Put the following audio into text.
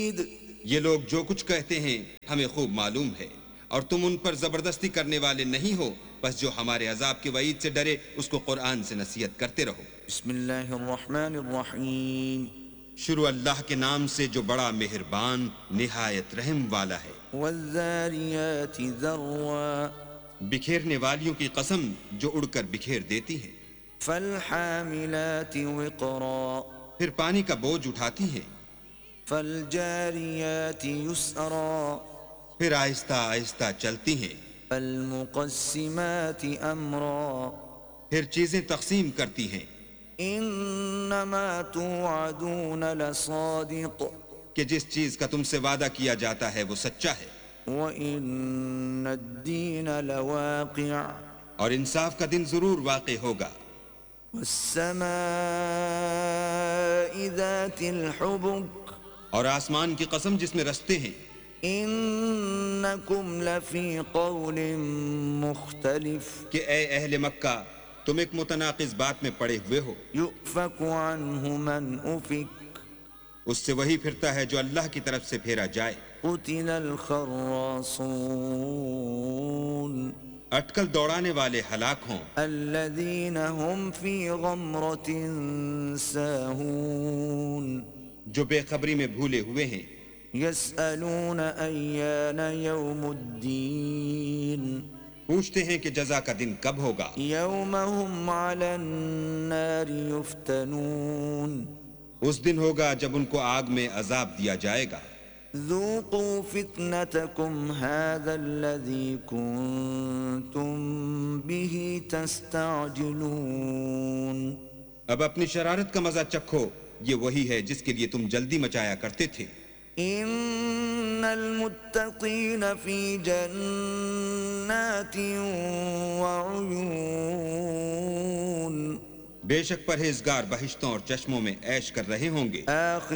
یہ لوگ جو کچھ کہتے ہیں ہمیں خوب معلوم ہے، اور تم ان پر زبردستی کرنے والے نہیں ہو، بس جو ہمارے عذاب کے وعید سے ڈرے اس کو قرآن سے نصیحت کرتے رہو۔ بسم اللہ الرحمن الرحیم۔ شروع اللہ کے نام سے جو بڑا مہربان نہایت رحم والا ہے۔ والذاریات ذروا، بکھیرنے والیوں کی قسم جو اڑ کر بکھیر دیتی ہیں۔ فالحاملات وقرا، پھر پانی کا بوجھ اٹھاتی ہیں۔ فالجاریات یسرا، پھر آہستہ آہستہ چلتی ہیں۔ فالمقسمات امرا، پھر چیزیں تقسیم کرتی ہیں۔ انما توعدون لصادق، کہ جس چیز کا تم سے وعدہ کیا جاتا ہے وہ سچا ہے، وان الدین لواقع، اور انصاف کا دن ضرور واقع ہوگا۔ والسماء ذات الحبک، اور آسمان کی قسم جس میں رستے ہیں۔ انکم لفی قول مختلف، کہ اے اہل مکہ تم ایک متناقض بات میں پڑے ہوئے ہو۔ یؤفک عنہ من افک، اس سے وہی پھرتا ہے جو اللہ کی طرف سے پھیرا جائے۔ قتل الخراصون، اٹکل دوڑانے والے ہلاک ہوں۔ الذین هم فی غمرۃ ساہون، جو بے خبری میں بھولے ہوئے ہیں۔ یسألون ایان یوم الدین، پوچھتے ہیں کہ جزا کا دن کب ہوگا۔ یوم هم علی النار یفتنون، اس دن ہوگا جب ان کو آگ میں عذاب دیا جائے گا۔ ذوقوا فتنتکم هذا الذی کنتم به تستعجلون، اب اپنی شرارت کا مزہ چکھو، یہ وہی ہے جس کے لیے تم جلدی مچایا کرتے تھے۔ ان المتقین فی جنات وعیون، بے شک پرہیزگار بہشتوں اور چشموں میں عیش کر رہے ہوں گے۔ آخر